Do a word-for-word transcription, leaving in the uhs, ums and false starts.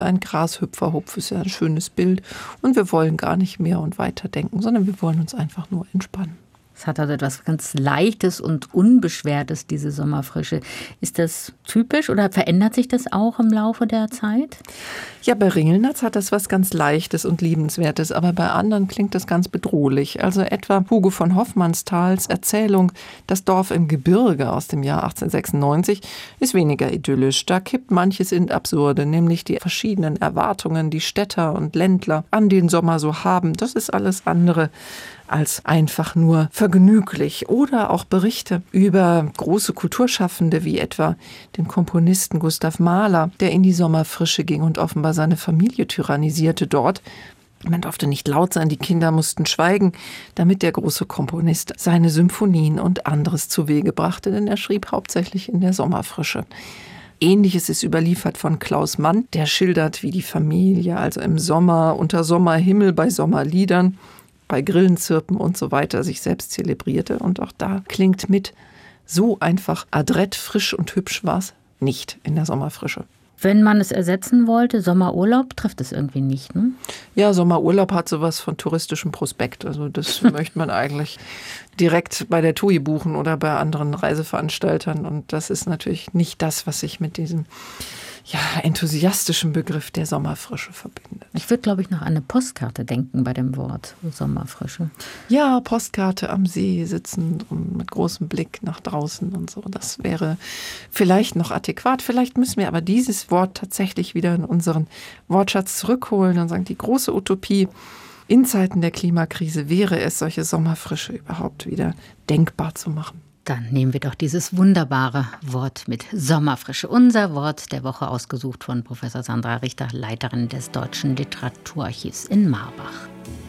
Ein Grashüpferhupf ist ja ein schönes Bild. Und wir wollen gar nicht mehr und weiter denken, sondern wir wollen uns einfach nur entspannen. Es hat also etwas ganz Leichtes und Unbeschwertes, diese Sommerfrische. Ist das typisch oder verändert sich das auch im Laufe der Zeit? Ja, bei Ringelnatz hat das was ganz Leichtes und Liebenswertes, aber bei anderen klingt das ganz bedrohlich. Also etwa Hugo von Hofmannsthals Erzählung Das Dorf im Gebirge aus dem Jahr achtzehnhundertsechsundneunzig ist weniger idyllisch. Da kippt manches ins Absurde, nämlich die verschiedenen Erwartungen, die Städter und Ländler an den Sommer so haben. Das ist alles andere als einfach nur vergnüglich. Oder auch Berichte über große Kulturschaffende wie etwa den Komponisten Gustav Mahler, der in die Sommerfrische ging und offenbar seine Familie tyrannisierte dort. Man durfte nicht laut sein, die Kinder mussten schweigen, damit der große Komponist seine Symphonien und anderes zu Wege brachte, denn er schrieb hauptsächlich in der Sommerfrische. Ähnliches ist überliefert von Klaus Mann, der schildert, wie die Familie, also im Sommer, unter Sommerhimmel, bei Sommerliedern, bei Grillenzirpen und so weiter sich selbst zelebrierte. Und auch da klingt mit, so einfach adrett, frisch und hübsch war es nicht in der Sommerfrische. Wenn man es ersetzen wollte, Sommerurlaub, trifft es irgendwie nicht, ne? Ja, Sommerurlaub hat sowas von touristischem Prospekt. Also das möchte man eigentlich direkt bei der T U I buchen oder bei anderen Reiseveranstaltern. Und das ist natürlich nicht das, was sich mit diesem ja, enthusiastischen Begriff der Sommerfrische verbindet. Ich würde, glaube ich, noch an eine Postkarte denken bei dem Wort Sommerfrische. Ja, Postkarte am See sitzen und mit großem Blick nach draußen und so. Das wäre vielleicht noch adäquat. Vielleicht müssen wir aber dieses Wort tatsächlich wieder in unseren Wortschatz zurückholen und sagen, die große Utopie in Zeiten der Klimakrise wäre es, solche Sommerfrische überhaupt wieder denkbar zu machen. Dann nehmen wir doch dieses wunderbare Wort mit Sommerfrische. Unser Wort der Woche ausgesucht von Professor Sandra Richter, Leiterin des Deutschen Literaturarchivs in Marbach.